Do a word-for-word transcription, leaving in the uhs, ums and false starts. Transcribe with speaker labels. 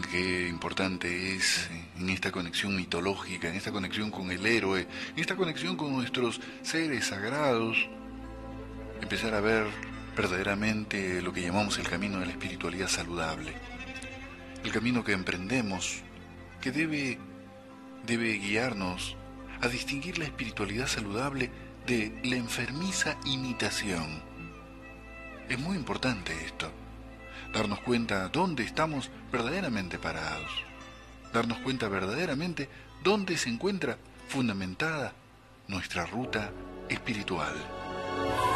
Speaker 1: qué importante es en esta conexión mitológica, en esta conexión con el héroe, en esta conexión con nuestros seres sagrados, empezar a ver verdaderamente lo que llamamos el camino de la espiritualidad saludable. El camino que emprendemos, que debe, debe guiarnos a distinguir la espiritualidad saludable de la enfermiza imitación. Es muy importante esto, darnos cuenta dónde estamos verdaderamente parados, darnos cuenta verdaderamente dónde se encuentra fundamentada nuestra ruta espiritual.